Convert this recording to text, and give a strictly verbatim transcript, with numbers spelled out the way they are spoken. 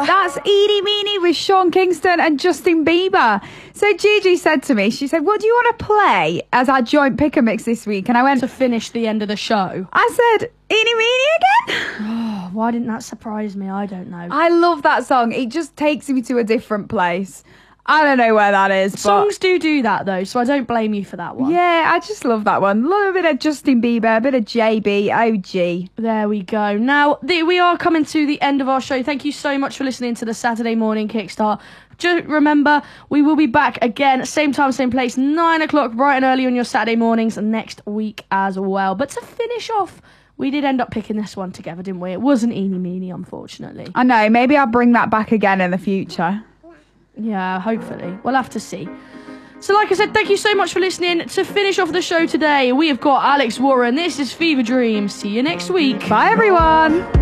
That's Eenie Meenie with Sean Kingston and Justin Bieber. So Gigi said to me, she said, what do you want to play as our joint picker mix this week? And I went, to finish the end of the show. I said, Eenie Meenie again? Oh, why didn't that surprise me? I don't know. I love that song. It just takes me to a different place. I don't know where that is. But songs do do that, though, so I don't blame you for that one. Yeah, I just love that one. Love a bit of Justin Bieber, a bit of J B, O G. There we go. Now, the, we are coming to the end of our show. Thank you so much for listening to the Saturday Morning Kickstart. Just remember, we will be back again, same time, same place, nine o'clock, bright and early on your Saturday mornings next week as well. But to finish off, we did end up picking this one together, didn't we? It wasn't Eenie Meenie, unfortunately. I know, maybe I'll bring that back again in the future. Yeah, hopefully. We'll have to see. So like I said, thank you so much for listening. To finish off the show today, we have got Alex Warren. This is Fever Dreams. See you next week. Bye, everyone.